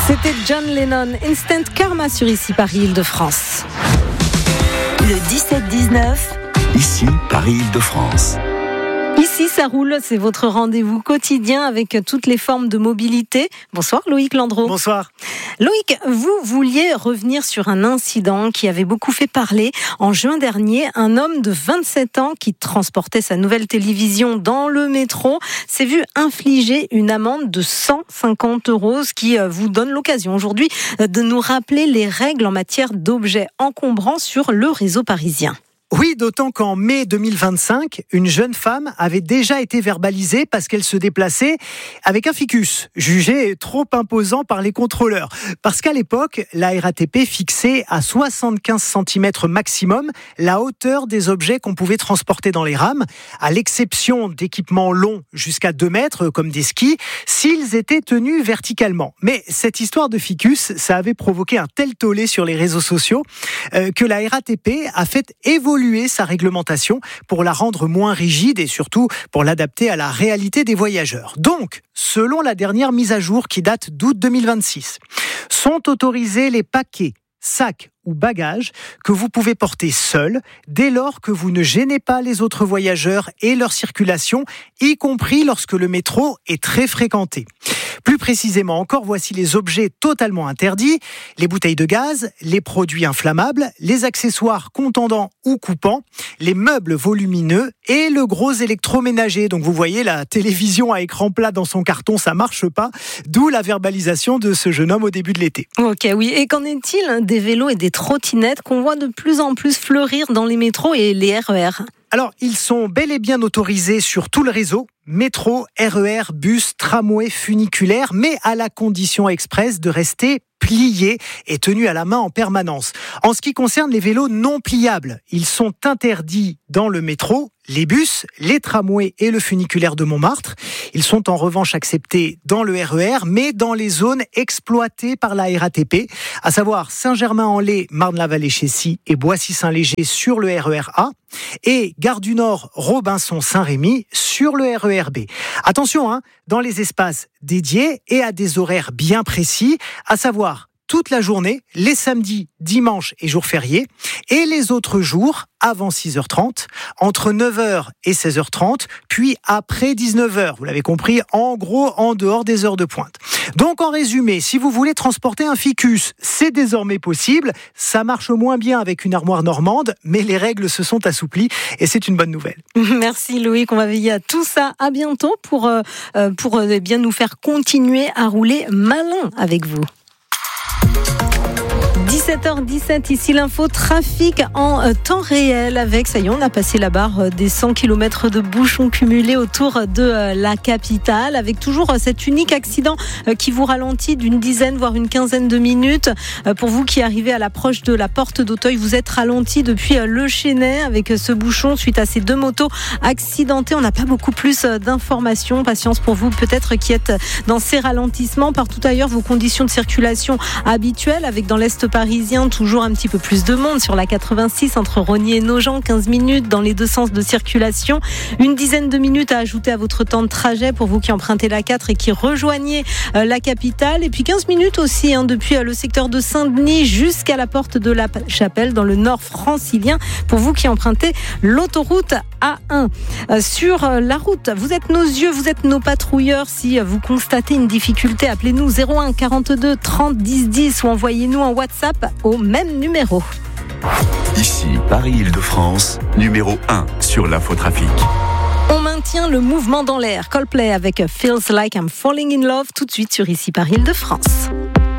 C'était John Lennon, Instant Karma sur Ici Paris-Île-de-France. Le 17-19. Ici Paris-Île-de-France. Ici, ça roule, c'est votre rendez-vous quotidien avec toutes les formes de mobilité. Bonsoir Loïc Landreau. Bonsoir. Loïc, vous vouliez revenir sur un incident qui avait beaucoup fait parler. En juin dernier, un homme de 27 ans qui transportait sa nouvelle télévision dans le métro s'est vu infliger une amende de 150 €, ce qui vous donne l'occasion aujourd'hui de nous rappeler les règles en matière d'objets encombrants sur le réseau parisien. Oui, d'autant qu'en mai 2025, une jeune femme avait déjà été verbalisée parce qu'elle se déplaçait avec un ficus, jugé trop imposant par les contrôleurs. Parce qu'à l'époque, la RATP fixait à 75 cm maximum la hauteur des objets qu'on pouvait transporter dans les rames, à l'exception d'équipements longs jusqu'à 2 mètres, comme des skis, s'ils étaient tenus verticalement. Mais cette histoire de ficus, ça avait provoqué un tel tollé sur les réseaux sociaux que la RATP a fait évoluer sa réglementation pour la rendre moins rigide et surtout pour l'adapter à la réalité des voyageurs. Donc, selon la dernière mise à jour qui date d'août 2026, sont autorisés les paquets, sacs ou bagages que vous pouvez porter seul dès lors que vous ne gênez pas les autres voyageurs et leur circulation, y compris lorsque le métro est très fréquenté. Plus précisément encore, voici les objets totalement interdits: les bouteilles de gaz, les produits inflammables, les accessoires contendants ou coupants, les meubles volumineux et le gros électroménager. Donc vous voyez, la télévision à écran plat dans son carton, ça marche pas, d'où la verbalisation de ce jeune homme au début de l'été. Ok, oui. Et qu'en est-il des vélos et des trottinettes qu'on voit de plus en plus fleurir dans les métros et les RER ? Alors, ils sont bel et bien autorisés sur tout le réseau, métro, RER, bus, tramway, funiculaire, mais à la condition expresse de rester pliés et tenus à la main en permanence. En ce qui concerne les vélos non pliables, ils sont interdits dans le métro, les bus, les tramways et le funiculaire de Montmartre. Ils sont en revanche acceptés dans le RER, mais dans les zones exploitées par la RATP, à savoir Saint-Germain-en-Laye, Marne-la-Vallée-Chessy et Boissy-Saint-Léger sur le RER A, et Gare du Nord, Robinson-Saint-Rémy sur le RER B. Attention, dans les espaces dédiés et à des horaires bien précis, à savoir toute la journée, les samedis, dimanches et jours fériés, et les autres jours avant 6h30, entre 9h et 16h30, puis après 19h. Vous l'avez compris, en gros, en dehors des heures de pointe. Donc en résumé, si vous voulez transporter un ficus, c'est désormais possible. Ça marche moins bien avec une armoire normande, mais les règles se sont assouplies et c'est une bonne nouvelle. Merci Loïc, on va veiller à tout ça. À bientôt pour bien nous faire continuer à rouler malin avec vous. 17h17, ici l'info trafic en temps réel avec, ça y est, on a passé la barre des 100 km de bouchons cumulés autour de la capitale, avec toujours cet unique accident qui vous ralentit d'une dizaine voire une quinzaine de minutes. Pour vous qui arrivez à l'approche de la porte d'Auteuil, vous êtes ralenti depuis le Chesnay avec ce bouchon suite à ces 2 motos accidentées. On n'a pas beaucoup plus d'informations, patience pour vous peut-être qui êtes dans ces ralentissements. Partout ailleurs, vos conditions de circulation habituelles avec dans l'Est parisien, toujours un petit peu plus de monde sur la 86 entre Rogny et Nogent, 15 minutes dans les deux sens de circulation, une dizaine de minutes à ajouter à votre temps de trajet pour vous qui empruntez la 4 et qui rejoignez la capitale, et puis 15 minutes aussi depuis le secteur de Saint-Denis jusqu'à la porte de la Chapelle dans le nord francilien pour vous qui empruntez l'autoroute A1. Sur la route, vous êtes nos yeux, vous êtes nos patrouilleurs. Si vous constatez une difficulté, appelez-nous 01 42 30 10 10 ou envoyez-nous un WhatsApp au même numéro. Ici Paris-Île-de-France, numéro 1 sur l'infotrafic. On maintient le mouvement dans l'air. Coldplay avec Feels Like I'm Falling in Love tout de suite sur Ici Paris-Île-de-France.